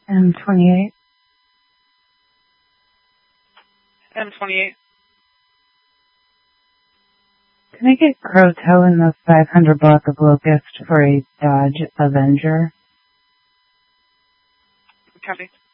M28. M28. Can I get Crow in the 500 block of Locust for a Dodge Avenger? Copy.